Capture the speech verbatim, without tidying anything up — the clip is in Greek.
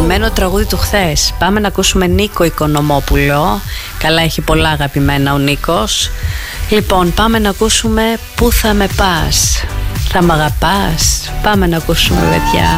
αγαπημένο τραγούδι του χθες. Πάμε να ακούσουμε Νίκο Οικονομόπουλο. Καλά, έχει πολλά αγαπημένα ο Νίκος. Λοιπόν, πάμε να ακούσουμε Πού θα με πας. Θα μ' αγαπάς. Πάμε να ακούσουμε, παιδιά.